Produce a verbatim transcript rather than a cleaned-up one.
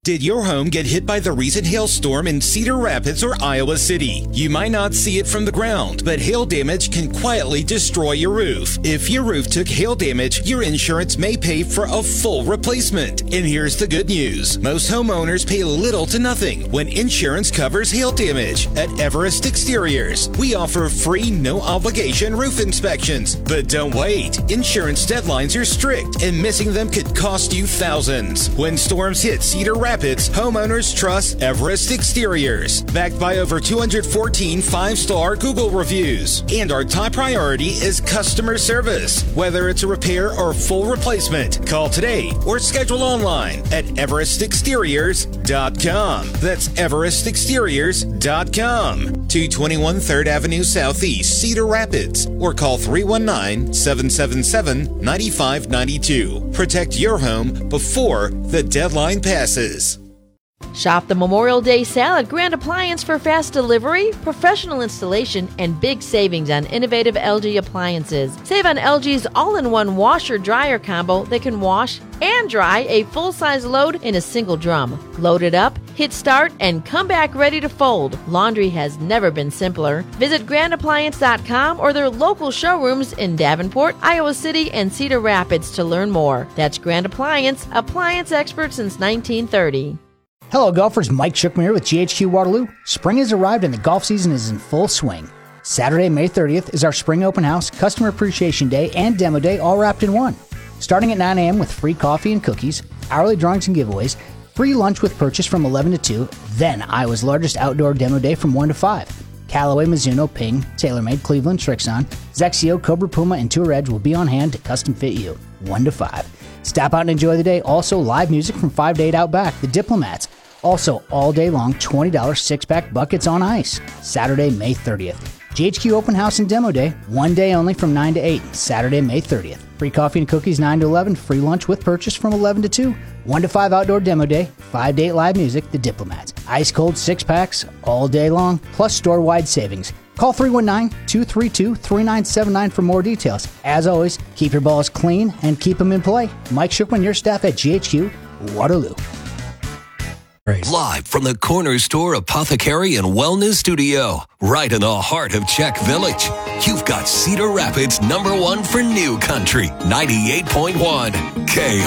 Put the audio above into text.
Did your home get hit by the recent hailstorm in Cedar Rapids or Iowa City? You might not see it from the ground, but hail damage can quietly destroy your roof. If your roof took hail damage, your insurance may pay for a full replacement. And here's the good news. Most homeowners pay little to nothing when insurance covers hail damage. At Everest Exteriors, we offer free, no-obligation roof inspections. But don't wait. Insurance deadlines are strict, and missing them could cost you thousands. When storms hit Cedar Rapids, homeowners trust Everest Exteriors. Backed by over two hundred fourteen five-star Google reviews. And our top priority is customer service. Whether it's a repair or full replacement, call today or schedule online at everest exteriors dot com. That's everest exteriors dot com. two twenty-one third Avenue Southeast, Cedar Rapids. Or call three one nine, seven seven seven, nine five nine two. Protect your home before the deadline passes. Shop the Memorial Day sale at Grand Appliance for fast delivery, professional installation, and big savings on innovative L G appliances. Save on L G's all-in-one washer-dryer combo that can wash and dry a full-size load in a single drum. Load it up, hit start, and come back ready to fold. Laundry has never been simpler. Visit grand appliance dot com or their local showrooms in Davenport, Iowa City, and Cedar Rapids to learn more. That's Grand Appliance, appliance expert since nineteen thirty. Hello golfers, Mike Shookman here with G H Q Waterloo. Spring has arrived and the golf season is in full swing. Saturday, May thirtieth is our Spring Open House, Customer Appreciation Day, and Demo Day all wrapped in one. Starting at nine a.m. with free coffee and cookies, hourly drawings and giveaways, free lunch with purchase from eleven to two, then Iowa's largest outdoor demo day from one to five. Callaway, Mizuno, Ping, TaylorMade, Cleveland, Trixon, Zexio, Cobra Puma, and Tour Edge will be on hand to custom fit you, one to five. Stop out and enjoy the day. Also, live music from five to eight out back, The Diplomats. Also, all day long, twenty dollars six-pack buckets on ice. Saturday, May thirtieth. G H Q Open House and Demo Day, one day only from nine to eight, Saturday, May thirtieth. Free coffee and cookies nine to eleven, free lunch with purchase from eleven to two, one to five outdoor demo day, five to eight live music, The Diplomats. Ice cold six-packs all day long, plus store-wide savings. Call three one nine, two three two, three nine seven nine for more details. As always, keep your balls clean and keep them in play. Mike Shookman, your staff at G H Q Waterloo. Live from the Corner Store Apothecary and Wellness Studio, right in the heart of Czech Village, you've got Cedar Rapids' number one for new country, ninety-eight point one K